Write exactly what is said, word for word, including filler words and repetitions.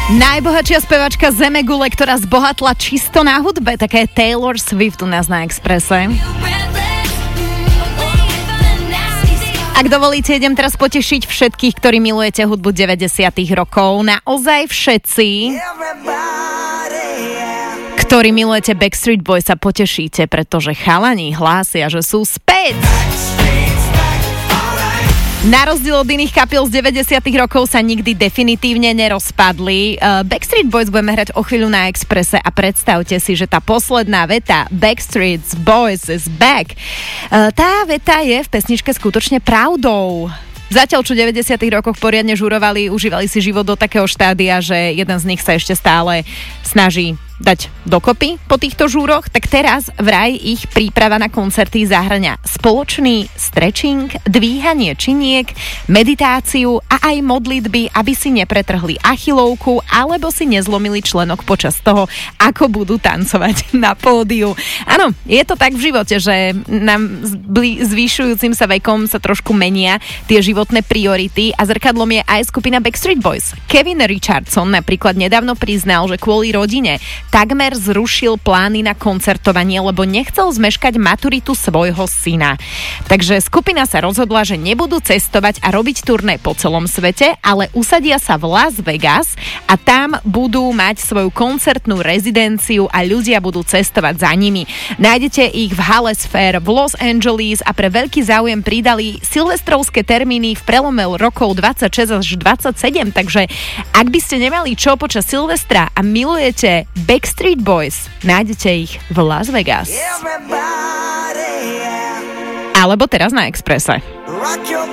Najbohatšia spevačka Zemegule, ktorá zbohatla čisto na hudbe, také Taylor Swift u nás na Expresse. Ak dovolíte, idem teraz potešiť všetkých, ktorí milujete hudbu deväťdesiatych rokov. Naozaj všetci, ktorí milujete Backstreet Boys, sa potešíte, pretože chalani hlásia, že sú späť. Na rozdiel od iných kapiel z deväťdesiatych rokov sa nikdy definitívne nerozpadli. Uh, Backstreet Boys budeme hrať o chvíľu na Expresse a predstavte si, že tá posledná veta Backstreet Boys is back, uh, tá veta je v pesničke skutočne pravdou. Zatiaľ, čo v deväťdesiatych rokoch poriadne žurovali, užívali si život do takého štádia, že jeden z nich sa ešte stále snaží dať dokopy po týchto žúroch, tak teraz vraj ich príprava na koncerty zahŕňa spoločný stretching, dvíhanie činiek, meditáciu a aj modlitby, aby si nepretrhli achilovku alebo si nezlomili členok počas toho, ako budú tancovať na pódiu. Áno, je to tak v živote, že nám zvýšujúcim sa vekom sa trošku menia tie životné priority a zrkadlom je aj skupina Backstreet Boys. Kevin Richardson napríklad nedávno priznal, že kvôli rodine takmer zrušil plány na koncertovanie, lebo nechcel zmeškať maturitu svojho syna. Takže skupina sa rozhodla, že nebudú cestovať a robiť turné po celom svete, ale usadia sa v Las Vegas a tam budú mať svoju koncertnú rezidenciu a ľudia budú cestovať za nimi. Nájdete ich v Hale Sphere v Los Angeles a pre veľký záujem pridali silvestrovské termíny v prelome rokov dvadsaťšesť až dvadsaťsedem, takže ak by ste nemali čo počas Silvestra a milujete Backstreet Boys, nájdete ich v Las Vegas. Alebo teraz na Expresse.